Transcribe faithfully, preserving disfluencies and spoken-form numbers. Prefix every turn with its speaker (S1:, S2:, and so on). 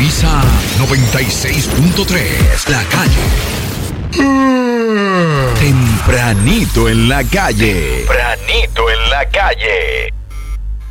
S1: Sintoniza noventa y seis punto tres, La Calle. Tempranito en la calle. Tempranito en la calle.